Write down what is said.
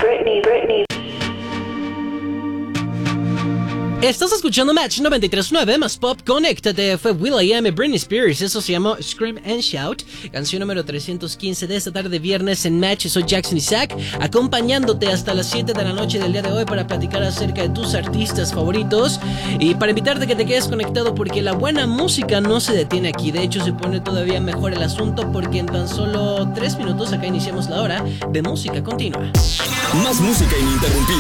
Estás escuchando Match 93.9 más Pop. Conéctate. Fue will.i.am y Britney Spears. Eso se llamó Scream and Shout. Canción número 315 de esta tarde de viernes en Match. Soy Jackson Isaac, acompañándote hasta las 7 de la noche del día de hoy para platicar acerca de tus artistas favoritos y para invitarte a que te quedes conectado porque la buena música no se detiene aquí. De hecho, se pone todavía mejor el asunto porque en tan solo 3 minutos acá iniciamos la hora de música continua. Más música ininterrumpida.